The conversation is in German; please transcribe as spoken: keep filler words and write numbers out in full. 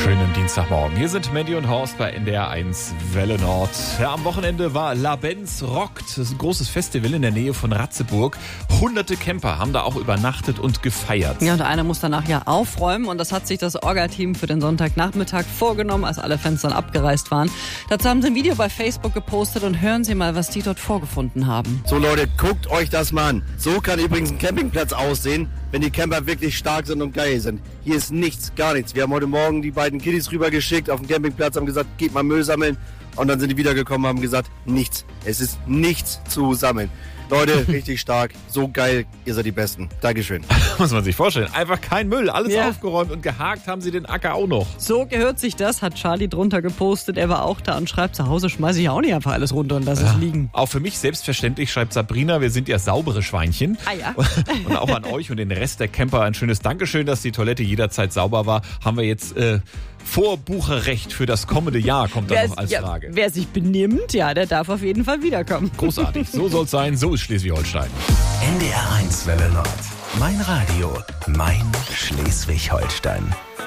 Schönen Dienstagmorgen. Hier sind Mandy und Horst bei N D R eins Welle Nord. Ja, am Wochenende war La Benz rockt. Das ist ein großes Festival in der Nähe von Ratzeburg. Hunderte Camper haben da auch übernachtet und gefeiert. Ja, und einer muss danach ja aufräumen. Und das hat sich das Orga-Team für den Sonntagnachmittag vorgenommen, als alle Fans dann abgereist waren. Dazu haben sie ein Video bei Facebook gepostet und hören Sie mal, was die dort vorgefunden haben. So Leute, guckt euch das mal an. So kann übrigens ein Campingplatz aussehen, wenn die Camper wirklich stark sind und geil sind. Hier ist nichts, gar nichts. Wir haben heute Morgen die beiden Kiddies rübergeschickt auf den Campingplatz, haben gesagt, geht mal Müll sammeln. Und dann sind die wiedergekommen, haben gesagt, nichts. Es ist nichts zu sammeln. Leute, richtig stark, so geil, ihr seid die Besten. Dankeschön. Muss man sich vorstellen. Einfach kein Müll, alles Ja. aufgeräumt und gehakt haben sie den Acker auch noch. So gehört sich das, hat Charlie drunter gepostet. Er war auch da und schreibt, zu Hause schmeiße ich auch nicht einfach alles runter und lasse es liegen. Auch für mich selbstverständlich, schreibt Sabrina, wir sind ja saubere Schweinchen. Ah ja. Und auch an euch und den Rest der Camper ein schönes Dankeschön, dass die Toilette jederzeit sauber war. Haben wir jetzt äh, Vorbucherrecht für das kommende Jahr, kommt da Wer, noch als ja, Frage. wer sich benimmt, ja, der darf auf jeden Fall wiederkommen. Großartig, so soll es sein, so ist Schleswig-Holstein. N D R eins Welle Nord. Mein Radio, mein Schleswig-Holstein.